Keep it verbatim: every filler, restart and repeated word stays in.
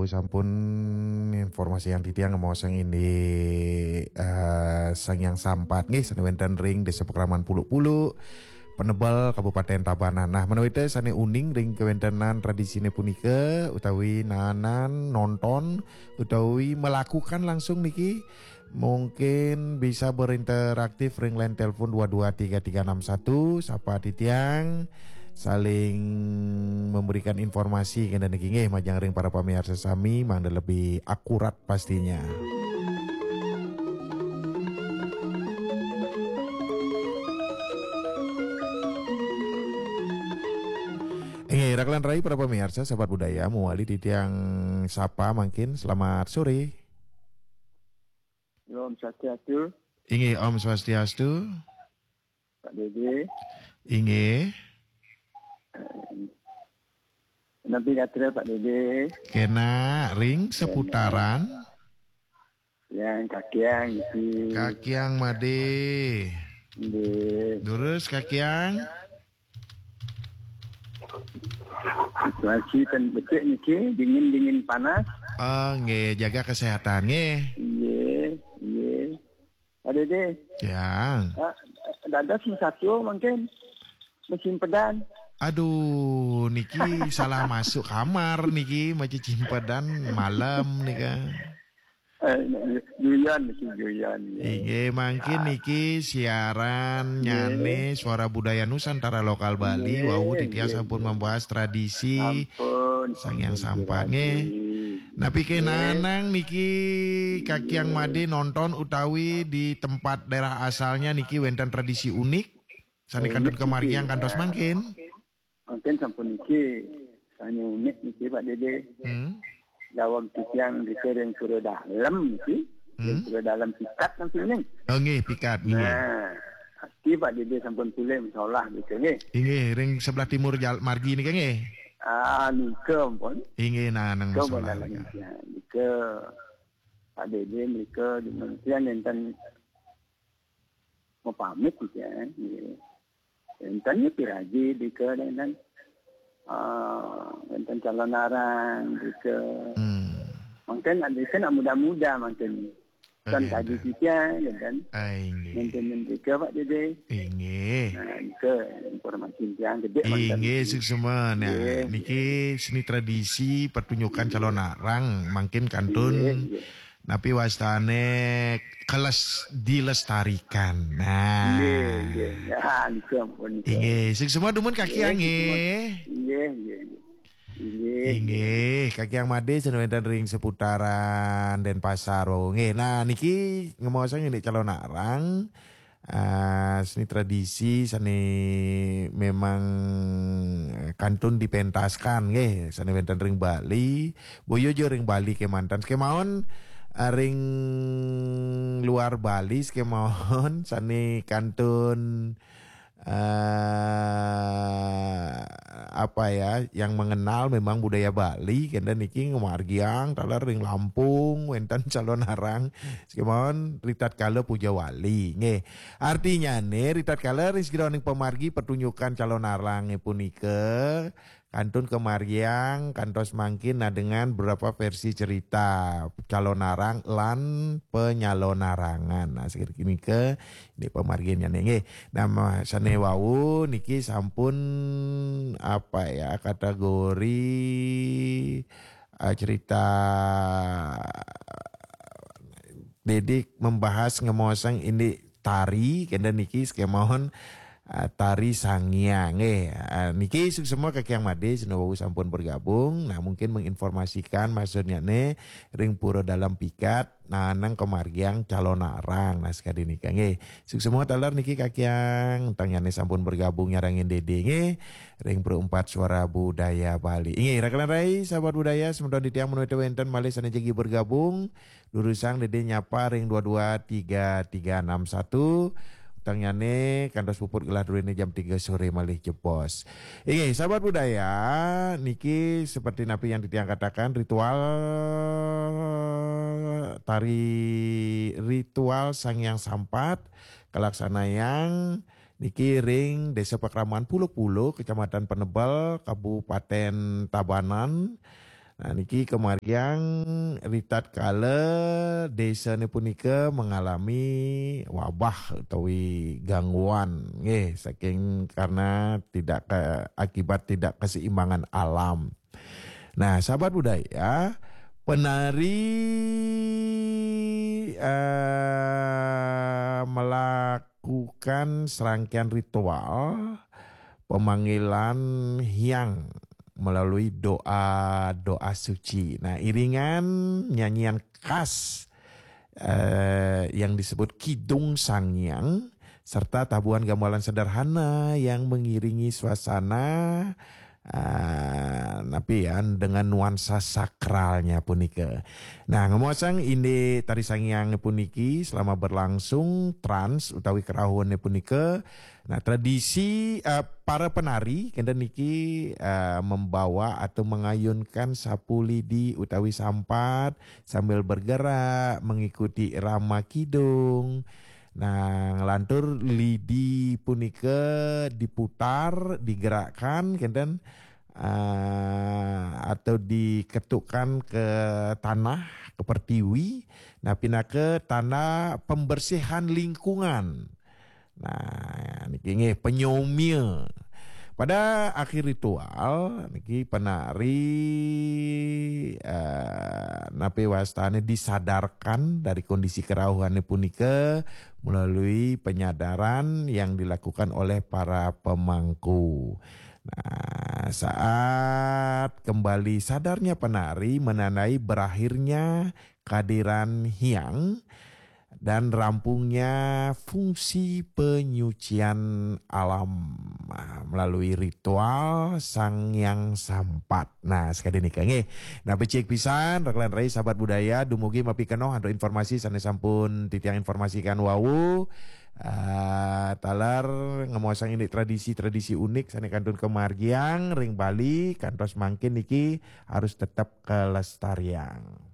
sampun informasi yang titiang mau sang ini uh, sang yang sampat nih sana wenten ring desa Pekraman Pulu-Pulu Penebal Kabupaten Tabanan. Nah menawi teh sane uning ring kewentenan tradisine punika utawi nanan nonton utawi melakukan langsung niki mungkin bisa berinteraktif ring line telepon dua dua tiga tiga enam satu sapa titiang saling memberikan informasi kena niki nggih majang ring para pamirsa sami mangda lebih akurat pastinya. Eh, Raklan Rai para pemirsa sahabat budaya muali di tiang sapa mungkin selamat sore. Om Swastiastu. Inge Om Swastiastu. Pak Dede. Inge. Nabi katra Pak Dede. Kena ring seputaran. Yang kakiang itu. Kakiang Made. Durus kakiang. Situasi kan betul niki dingin-dingin panas. Oh, nge jaga kesehatan nge. Iya, iya. Ada deh. Yang. Ah, ada satu mungkin mesin pedan. Aduh, niki salah masuk kamar niki macam cimpedan malam nih kan. Juyan niki juyan. Iya, mungkin niki siaran nyane suara budaya Nusantara lokal Bali. Wau titia sampun membahas tradisi sang yang sampanye. Napi ke nanang niki kakiang Made nonton utawi di tempat daerah asalnya niki wenten tradisi unik. Sani kantun kemariang kantos mangkin. Mungkin sampun niki sani unik niki Pak Dede. Hmm. Dawang tiang dikering pura dalam niki. Hmm? Pura dalam pikat nanti ini. Oh nggih pikat nggih. Nah, hati Pak Dede sampun pulih insyaallah gitu nggih. Nggih ring sebelah timur Jal Margi niki nggih. Ah nika pun. Nggih nanang masalah niki. Nika Pak Dede nika di Malaysia enten mau pamit gitu ya. Enten ya piraji nika dan ah enten calon arang nika. Hmm. Mungkin ada kan muda-muda mungkin. Kan tadi kita kan. Mungkin mereka Pak Dede. Inge. Nah, ke informasi yang gede. Inge semua. Nah, niki seni tradisi pertunjukan calon arang makin kantun. Tapi wastane kelas dilestarikan. Nah. Iya, iya. Inge, semua dumun kaki ange. Iya, iya. Inge, kaki yang Made senwentan ring seputaran Denpasar. Nge, nah niki ngomong ini calon arang. Uh, seni tradisi seni memang kantun dipentaskan nge, seni wenten ring Bali. Boyo jo ring Bali ke mantan skemaon uh, ring luar Bali skemaon seni kantun Uh, apa ya yang mengenal memang budaya Bali kenda niki ngemargiang talar ring Lampung wenten calon arang skemon ritat kala puja wali nge artinya nih ritat kala ring ning pemargi pertunjukan calon arang punike kantun kemargiang kantos mangkin nah dengan beberapa versi cerita calon arang lan penyalonarangan. Nah sekir kini ke ini pemargiannya nih nama sane wau niki sampun apa ya kategori uh, cerita Dedik membahas ngemoseng ini tari kenda niki skemahon Uh, tari sangiang eh uh, niki semua kaki yang Made senowo sampun bergabung. Nah mungkin menginformasikan maksudnya nih ring pura dalam pikat nah nang kemargiang calon arang nah sekali nikah nge semua talar niki kaki yang tangnya sampun bergabung nyarangin Dede nge ring perempat suara budaya Bali inge rakalan rai sahabat budaya sementara di tiang menuju wenten malih sana jegi bergabung lurusang Dede nyapa ring dua dua tiga tiga enam satu Tangnyane kantos puput gelah dulu ini jam tiga sore malih jebos. Ini sahabat budaya niki seperti napi yang ditiang katakan ritual tari ritual sang yang sampat kelaksana yang niki ring Desa Pekraman Pulu-Pulu Kecamatan Penebal Kabupaten Tabanan Nah niki kemarin ritat kala desa ni punika mengalami wabah utawi gangguan nggih saking karena tidak ke, akibat tidak keseimbangan alam. Nah sahabat budaya, penari uh, melakukan serangkaian ritual pemanggilan hyang melalui doa-doa suci. Nah, iringan nyanyian khas eh, yang disebut Kidung Sanghyang serta tabuhan gamelan sederhana yang mengiringi suasana uh, napi ya dengan nuansa sakralnya punika. Nah, ngomong ini tari Sanghyang puniki selama berlangsung trans utawi kerahuan punika. Nah, tradisi uh, para penari kenda niki uh, membawa atau mengayunkan sapu lidi utawi sampat sambil bergerak mengikuti irama kidung. Nah, ngelantur lidi punika diputar, digerakkan kenden uh, atau diketukkan ke tanah, ke pertiwi. Nah, pindah ke tanah pembersihan lingkungan. Nah, niki penyomil. Pada akhir ritual niki penari uh, napi wastane disadarkan dari kondisi kerahuan punika melalui penyadaran yang dilakukan oleh para pemangku. Nah, saat kembali sadarnya penari menandai berakhirnya kehadiran hyang dan rampungnya fungsi penyucian alam melalui ritual Sanghyang Sampat. Nah, sekali ini kange. Nah, becik pisan reklan rai sahabat budaya dumugi mapi kenoh ando informasi sanes sampun titiang informasikan wau. Uh, talar ngemosang ini tradisi-tradisi unik sane kantun kemargiang ring Bali kantos mangkin niki harus tetap kelestarian.